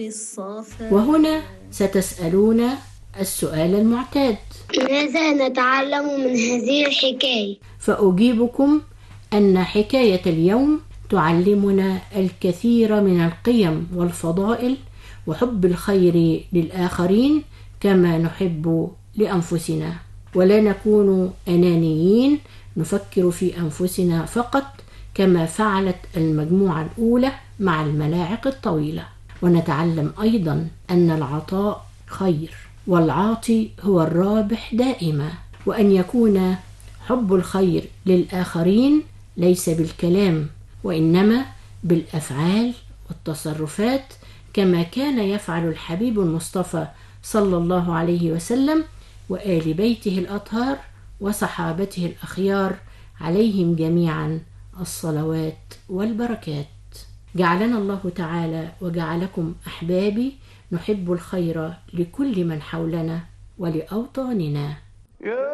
وهنا ستسألون السؤال المعتاد: ماذا نتعلم من هذه الحكاية؟ فأجيبكم أن حكاية اليوم تعلمنا الكثير من القيم والفضائل وحب الخير للآخرين كما نحب لأنفسنا، ولا نكون أنانيين نفكر في أنفسنا فقط كما فعلت المجموعة الأولى مع الملاعق الطويلة. ونتعلم أيضا أن العطاء خير، والعاطي هو الرابح دائما، وأن يكون حب الخير للآخرين ليس بالكلام وإنما بالأفعال والتصرفات، كما كان يفعل الحبيب المصطفى صلى الله عليه وسلم وآل بيته الأطهار وصحابته الأخيار عليهم جميعا الصلوات والبركات. جعلنا الله تعالى وجعلكم أحبابي نحب الخير لكل من حولنا ولأوطاننا.